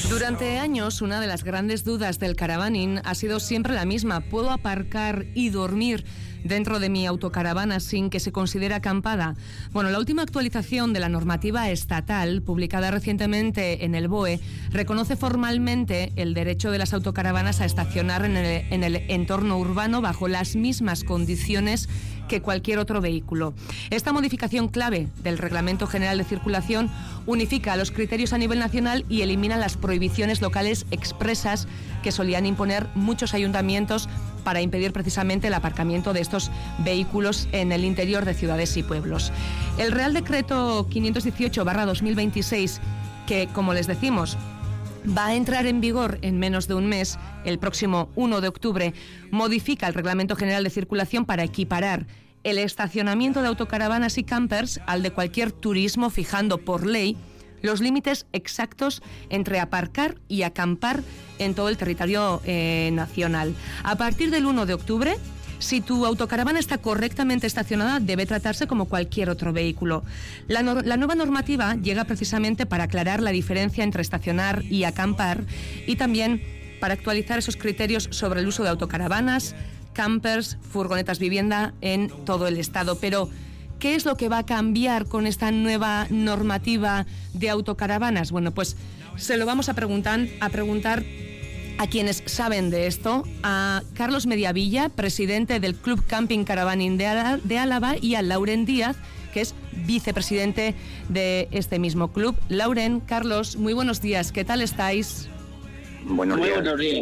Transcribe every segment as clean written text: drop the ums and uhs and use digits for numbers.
Durante años, una de las grandes dudas del caravaning ha sido siempre la misma. ¿Puedo aparcar y dormir dentro de mi autocaravana sin que se considere acampada? Bueno, la última actualización de la normativa estatal, publicada recientemente en el BOE, reconoce formalmente el derecho de las autocaravanas a estacionar en el entorno urbano bajo las mismas condiciones que cualquier otro vehículo. Esta modificación clave del Reglamento General de Circulación unifica los criterios a nivel nacional y elimina las prohibiciones locales expresas que solían imponer muchos ayuntamientos para impedir precisamente el aparcamiento de estos vehículos en el interior de ciudades y pueblos. El Real Decreto 518/2026, que, como les decimos, va a entrar en vigor en menos de un mes, el próximo 1 de octubre, modifica el Reglamento General de Circulación para equiparar el estacionamiento de autocaravanas y campers al de cualquier turismo, fijando por ley los límites exactos entre aparcar y acampar en todo el territorio nacional. A partir del 1 de octubre, si tu autocaravana está correctamente estacionada, debe tratarse como cualquier otro vehículo. La nueva normativa llega precisamente para aclarar la diferencia entre estacionar y acampar y también para actualizar esos criterios sobre el uso de autocaravanas, campers, furgonetas vivienda en todo el Estado. Pero, ¿qué es lo que va a cambiar con esta nueva normativa de autocaravanas? Bueno, pues se lo vamos a preguntar a quienes saben de esto, a Carlos Mediavilla, presidente del Club Camping Caravaning de Álava, y a Lauren Díaz, que es vicepresidente de este mismo club. Lauren, Carlos, muy buenos días, ¿qué tal estáis? Buenos días.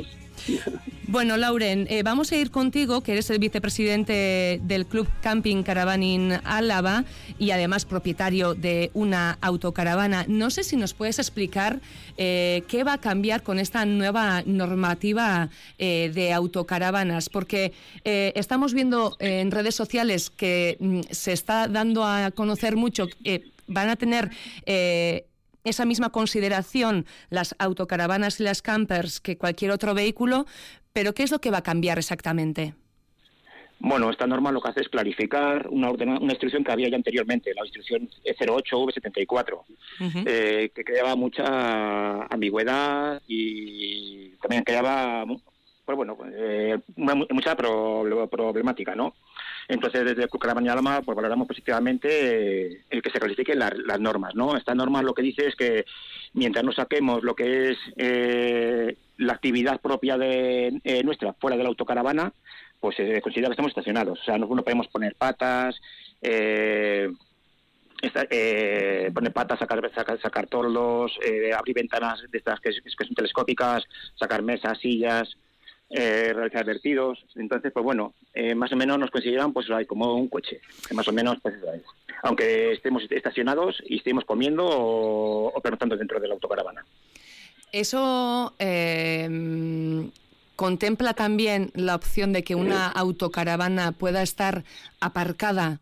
Bueno, Lauren, vamos a ir contigo, que eres el vicepresidente del Club Camping Caravaning Álava y además propietario de una autocaravana. No sé si nos puedes explicar qué va a cambiar con esta nueva normativa de autocaravanas, porque estamos viendo en redes sociales que se está dando a conocer mucho, van a tener esa misma consideración las autocaravanas y las campers que cualquier otro vehículo, pero ¿qué es lo que va a cambiar exactamente? Bueno, esta norma lo que hace es clarificar una instrucción que había ya anteriormente, la instrucción 08V74, que creaba mucha ambigüedad y también creaba mucha problemática, ¿no? Entonces, desde Caravaning Álava, pues valoramos positivamente el que se clarifiquen las normas, ¿no? Esta norma lo que dice es que mientras no saquemos lo que es la actividad propia de nuestra fuera de la autocaravana, pues se considera que estamos estacionados. O sea, no podemos poner patas, sacar toldos, abrir ventanas de estas que son telescópicas, sacar mesas, sillas, realizar vertidos. Entonces, pues bueno, más o menos nos consideran pues como un coche, que más o menos pues eso es. Aunque estemos estacionados y estemos comiendo o pernoctando dentro de la autocaravana. Eso contempla también la opción de que una autocaravana pueda estar aparcada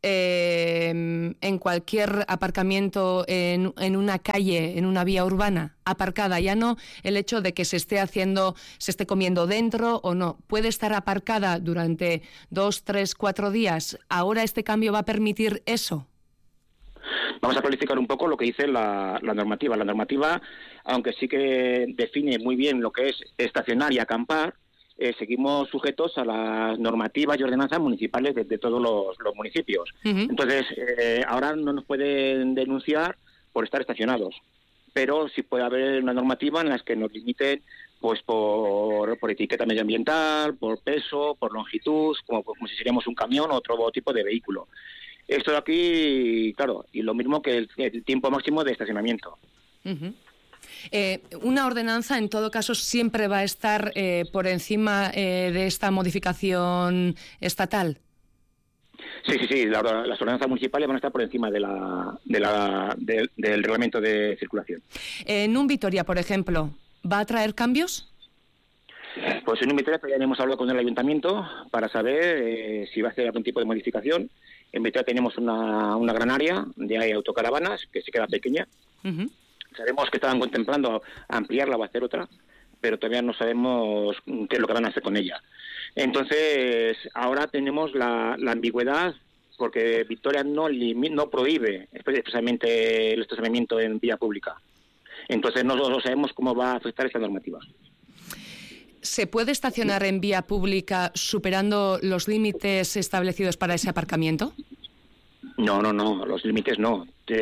en cualquier aparcamiento en una calle, en una vía urbana, aparcada, ya no el hecho de que se esté comiendo dentro o no, puede estar aparcada durante 2, 3, 4 días. ¿Ahora este cambio va a permitir eso? Vamos a clarificar un poco lo que dice la normativa. La normativa, aunque sí que define muy bien lo que es estacionar y acampar, seguimos sujetos a las normativas y ordenanzas municipales de todos los municipios. Uh-huh. Entonces, ahora no nos pueden denunciar por estar estacionados, pero sí puede haber una normativa en la que nos limiten pues por etiqueta medioambiental, por peso, por longitud, como si seríamos un camión o otro tipo de vehículo. Esto de aquí, claro, y lo mismo que el tiempo máximo de estacionamiento. Uh-huh. Una ordenanza, en todo caso, siempre va a estar por encima de esta modificación estatal. Sí. Las ordenanzas municipales van a estar por encima del reglamento de circulación. En un Vitoria, por ejemplo, ¿va a traer cambios? Pues en un Vitoria ya hemos hablado con el ayuntamiento para saber si va a hacer algún tipo de modificación. En Vitoria tenemos una gran área de autocaravanas que se queda pequeña. Uh-huh. Sabemos que estaban contemplando ampliarla o hacer otra, pero todavía no sabemos qué es lo que van a hacer con ella. Entonces, ahora tenemos la ambigüedad, porque Vitoria no prohíbe expresamente el estacionamiento en vía pública. Entonces no sabemos cómo va a afectar esta normativa. ¿Se puede estacionar en vía pública superando los límites establecidos para ese aparcamiento? No, los límites no.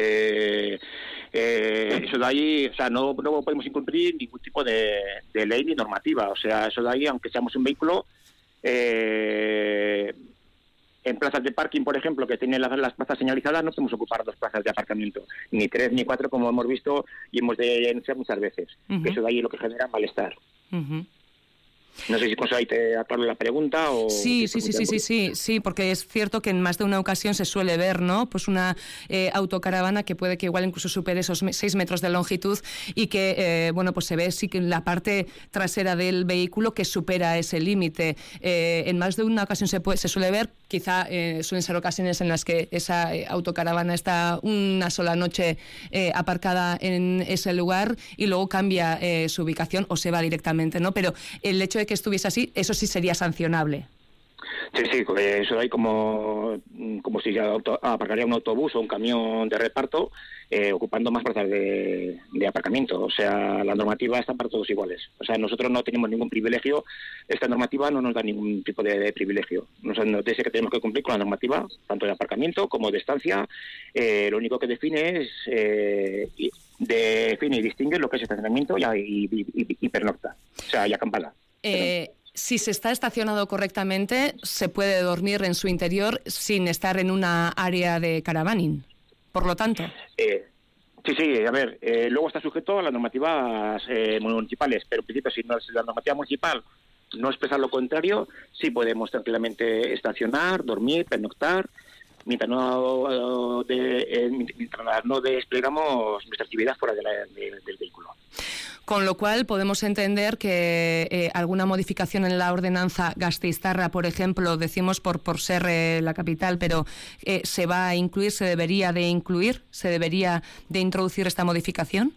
Eso de ahí, o sea, no podemos incumplir ningún tipo de ley ni normativa. O sea, eso de ahí, aunque seamos un vehículo, en plazas de parking, por ejemplo, que tienen las plazas señalizadas, no podemos ocupar 2 plazas de aparcamiento, ni 3 ni 4, como hemos visto y hemos denunciado muchas veces. Eso de ahí es lo que genera malestar. No sé si con eso ahí te aclaro la pregunta o... Sí, porque es cierto que en más de una ocasión se suele ver, ¿no? Pues una autocaravana que puede que igual incluso supere esos 6 metros de longitud y que, pues se ve sí que en la parte trasera del vehículo que supera ese límite. En más de una ocasión se suele ver, quizá suelen ser ocasiones en las que esa autocaravana está una sola noche aparcada en ese lugar y luego cambia su ubicación o se va directamente, ¿no? Pero el hecho de que estuviese así, eso sí sería sancionable. Sí, eso hay como si aparcaría un autobús o un camión de reparto ocupando más plazas de aparcamiento. O sea, la normativa está para todos iguales. O sea, nosotros no tenemos ningún privilegio. Esta normativa no nos da ningún tipo de privilegio. Nos dice que tenemos que cumplir con la normativa, tanto de aparcamiento como de estancia. Lo único que define es... define y distingue lo que es estacionamiento y pernocta. O sea, y acampada. Si se está estacionado correctamente, se puede dormir en su interior sin estar en una área de caravaning, por lo tanto. Sí, a ver, luego está sujeto a las normativas municipales, pero en principio si la normativa municipal no expresa lo contrario, sí podemos tranquilamente estacionar, dormir, pernoctar, mientras no desplegamos nuestra actividad fuera del vehículo. Con lo cual podemos entender que alguna modificación en la ordenanza gasteiztarra, por ejemplo, decimos por ser la capital, pero ¿se va a incluir, se debería de incluir, se debería de introducir esta modificación?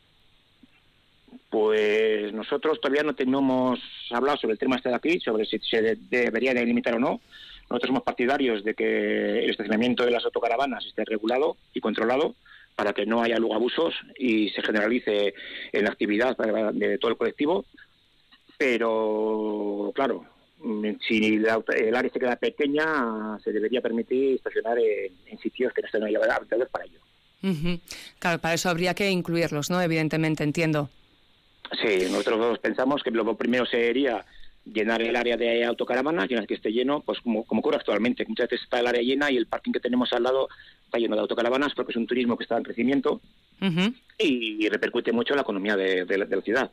Pues nosotros todavía no hemos hablado sobre el tema este de aquí, sobre si se debería de limitar o no. Nosotros somos partidarios de que el estacionamiento de las autocaravanas esté regulado y controlado, para que no haya luego abusos y se generalice en la actividad de todo el colectivo. Pero, claro, si el área se queda pequeña, se debería permitir estacionar en sitios que no estén habilitados para ello. Claro, para eso habría que incluirlos, ¿no? Evidentemente, entiendo. Sí, nosotros pensamos que lo primero sería llenar el área de autocaravanas, y una vez que esté lleno, pues como ocurre actualmente. Muchas veces está el área llena y el parking que tenemos al lado está lleno de autocaravanas porque es un turismo que está en crecimiento y repercute mucho en la economía de la ciudad.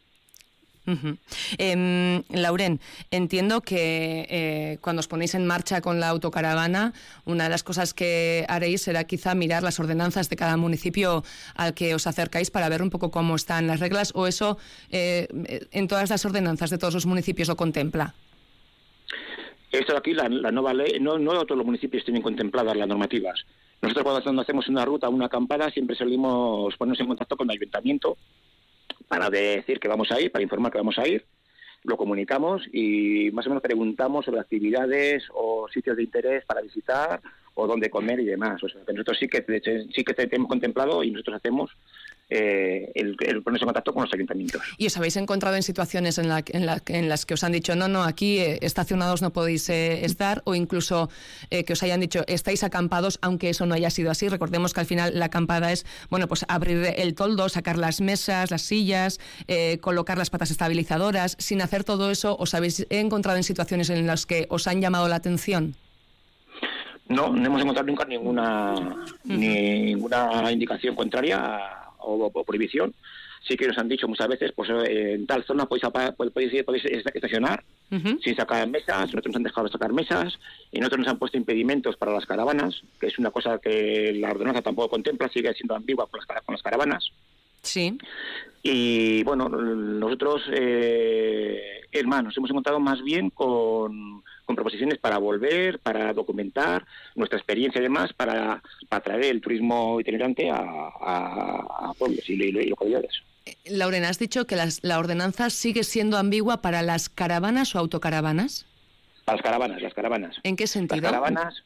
Lauren, entiendo que cuando os ponéis en marcha con la autocaravana, una de las cosas que haréis será quizá mirar las ordenanzas de cada municipio al que os acercáis para ver un poco cómo están las reglas, o eso en todas las ordenanzas de todos los municipios lo contempla. Esto de aquí, la nueva ley, no todos los municipios tienen contempladas las normativas. Nosotros cuando hacemos una ruta, una acampada, siempre solimos ponernos en contacto con el ayuntamiento para decir que vamos a ir, para informar que vamos a ir, lo comunicamos y más o menos preguntamos sobre actividades o sitios de interés para visitar o dónde comer y demás. O sea, que nosotros sí que tenemos contemplado y nosotros hacemos el ponerse en contacto con los ayuntamientos. ¿Y os habéis encontrado en situaciones en las que os han dicho no, aquí estacionados no podéis estar, o incluso que os hayan dicho estáis acampados, aunque eso no haya sido así? Recordemos que al final la acampada es, pues abrir el toldo, sacar las mesas, las sillas, colocar las patas estabilizadoras. Sin hacer todo eso, ¿os habéis encontrado en situaciones en las que os han llamado la atención? No hemos encontrado nunca ninguna indicación contraria o prohibición. Sí que nos han dicho muchas veces, pues en tal zona podéis estacionar sin sacar mesas. Nosotros nos han dejado sacar mesas y nosotros nos han puesto impedimentos para las caravanas, que es una cosa que la ordenanza tampoco contempla, sigue siendo ambigua con las caravanas. Sí. Y bueno, nosotros, nos hemos encontrado más bien con proposiciones para volver, para documentar nuestra experiencia y demás, para traer el turismo itinerante a pueblos y localidades. Lauren, ¿has dicho que la ordenanza sigue siendo ambigua para las caravanas o autocaravanas? Las caravanas. ¿En qué sentido? Las caravanas,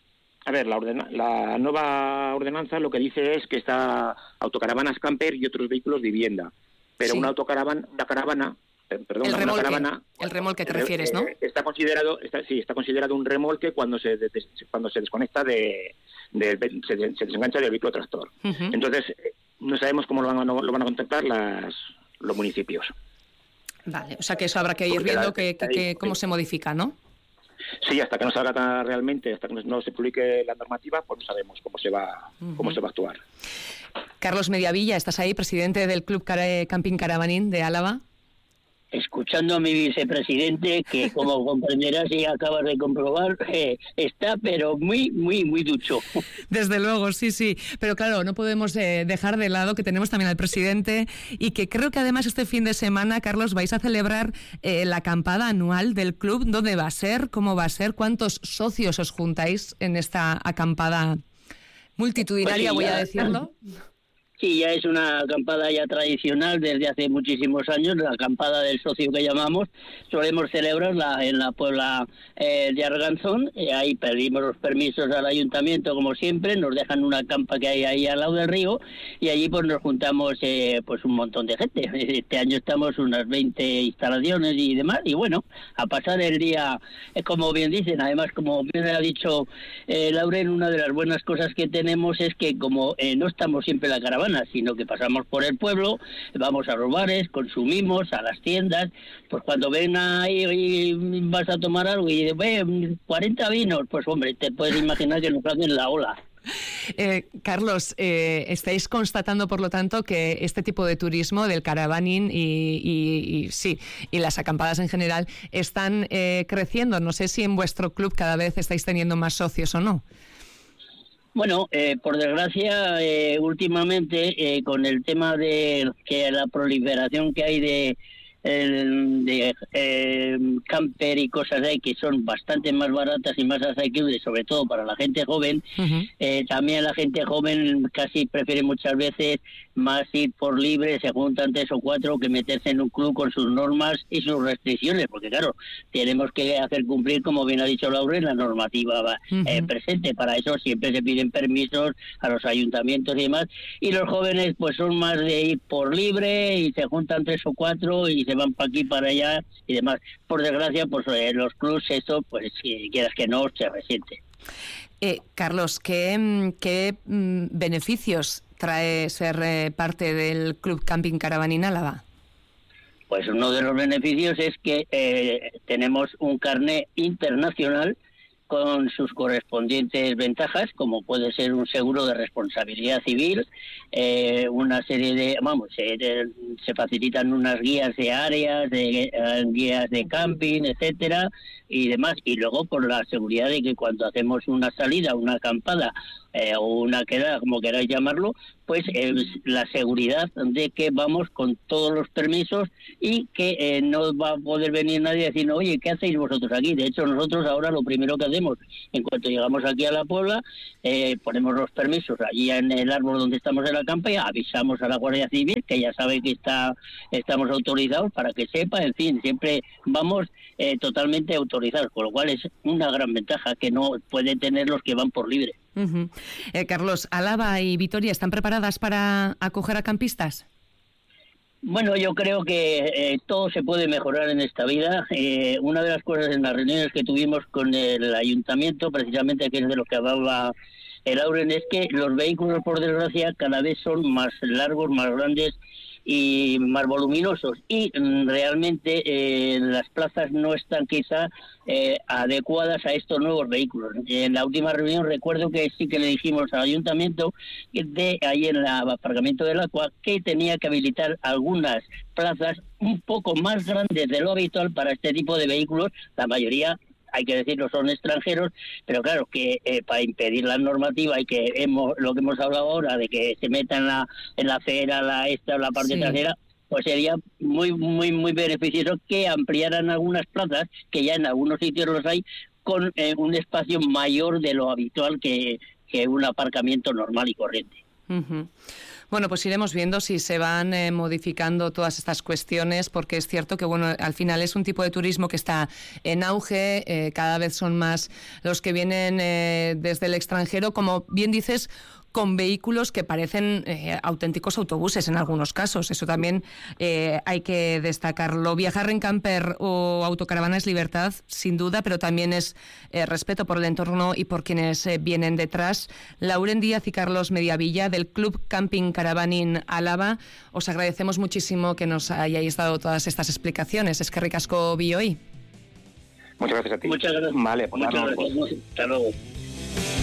A ver, la nueva ordenanza lo que dice es que está autocaravanas camper y otros vehículos de vivienda. Pero una caravana, el remolque te refieres, ¿no? Está considerado un remolque cuando se desconecta se desengancha del vehículo tractor. Uh-huh. Entonces, no sabemos cómo lo van a contemplar los municipios. Vale, o sea que eso habrá que ir viendo cómo se modifica, ¿no? Sí, hasta que no salga realmente, hasta que no se publique la normativa, pues no sabemos cómo se va a actuar. Carlos Mediavilla, ¿estás ahí, presidente del Club Camping Caravanín de Álava? Escuchando a mi vicepresidente, que como comprenderás y acabas de comprobar, está pero muy, muy, muy ducho. Desde luego, sí. Pero claro, no podemos dejar de lado que tenemos también al presidente y que creo que además este fin de semana, Carlos, vais a celebrar la acampada anual del club. ¿Dónde va a ser? ¿Cómo va a ser? ¿Cuántos socios os juntáis en esta acampada multitudinaria, voy a decirlo? Sí, ya es una acampada ya tradicional desde hace muchísimos años, la acampada del socio que llamamos. Solemos celebrarla en la Puebla de Arganzón, ahí pedimos los permisos al ayuntamiento como siempre, nos dejan una campa que hay ahí al lado del río y allí pues nos juntamos pues un montón de gente. Este año estamos unas 20 instalaciones y demás y bueno, a pasar el día, como bien dicen, además como bien ha dicho Lauren, una de las buenas cosas que tenemos es que como no estamos siempre en la caravana, sino que pasamos por el pueblo, vamos a los bares, consumimos, a las tiendas, pues cuando ven ahí y vas a tomar algo y dices, 40 vinos, pues hombre, te puedes imaginar que nos hacen la ola. Carlos, estáis constatando, por lo tanto, que este tipo de turismo del caravaning y las acampadas en general están creciendo. No sé si en vuestro club cada vez estáis teniendo más socios o no. Bueno, por desgracia, últimamente, con el tema de que la proliferación que hay de camper y cosas ahí que son bastante más baratas y más asequibles, sobre todo para la gente joven, uh-huh. También la gente joven casi prefiere muchas veces más ir por libre, se juntan 3 o 4 que meterse en un club con sus normas y sus restricciones, porque claro, tenemos que hacer cumplir, como bien ha dicho Lauren, la normativa uh-huh. Presente. Para eso siempre se piden permisos a los ayuntamientos y demás, y los jóvenes pues son más de ir por libre y se juntan 3 o 4 y se van para aquí, para allá y demás. Por desgracia, pues los clubs, eso, pues si quieras que no, se resiente. Carlos, ¿qué beneficios trae ser parte del Club Camping Caravanín Álava? Pues uno de los beneficios es que tenemos un carné internacional con sus correspondientes ventajas, como puede ser un seguro de responsabilidad civil, una serie de, se facilitan unas guías de áreas, guías de camping, etcétera, y demás, y luego por la seguridad de que cuando hacemos una salida, una acampada o una quedada, como queráis llamarlo, pues la seguridad de que vamos con todos los permisos y que no va a poder venir nadie a decir, oye, ¿qué hacéis vosotros aquí? De hecho, nosotros ahora lo primero que hacemos, en cuanto llegamos aquí a la Puebla, ponemos los permisos allí en el árbol donde estamos en la campa y avisamos a la Guardia Civil, que ya sabe que estamos autorizados para que sepa, en fin, siempre vamos totalmente autorizados, con lo cual es una gran ventaja que no pueden tener los que van por libre. Uh-huh. Carlos, ¿Álava y Vitoria están preparadas para acoger a campistas? Bueno, yo creo que todo se puede mejorar en esta vida. Una de las cosas en las reuniones que tuvimos con el ayuntamiento, precisamente que es de lo que hablaba Lauren, es que los vehículos, por desgracia, cada vez son más largos, más grandes y más voluminosos, y realmente las plazas no están quizá adecuadas a estos nuevos vehículos. En la última reunión recuerdo que sí que le dijimos al ayuntamiento ahí en el aparcamiento del Aqua que tenía que habilitar algunas plazas un poco más grandes de lo habitual para este tipo de vehículos. La mayoría, hay que decirlo, son extranjeros, pero claro que para impedir la normativa y que lo que hemos hablado ahora de que se meta en la acera, la parte trasera, pues sería muy muy muy beneficioso que ampliaran algunas plazas, que ya en algunos sitios los hay, con un espacio mayor de lo habitual que un aparcamiento normal y corriente. Uh-huh. Bueno, pues iremos viendo si se van modificando todas estas cuestiones, porque es cierto que, bueno, al final es un tipo de turismo que está en auge, cada vez son más los que vienen desde el extranjero, como bien dices, con vehículos que parecen auténticos autobuses en algunos casos. Eso también hay que destacarlo. Viajar en camper o autocaravana es libertad, sin duda, pero también es respeto por el entorno y por quienes vienen detrás. Lauren Díaz y Carlos Mediavilla, del Club Camping Caravaning Álava, os agradecemos muchísimo que nos hayáis dado todas estas explicaciones. Eskerrik asko bioi. Muchas gracias a ti. Muchas gracias. Vale, pues Muchas gracias. Hasta luego.